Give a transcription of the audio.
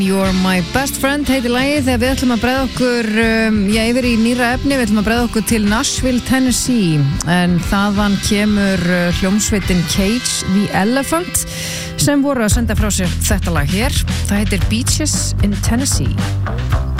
You're my best friend heitir lagið þegar við ætlum að bregða okkur yfir í nýra efni, við ætlum að bregða okkur til Nashville, Tennessee en þaðan kemur hljómsveitin Cage the Elephant sem voru að senda frá sér þetta lag hér, það heitir Beaches in Tennessee.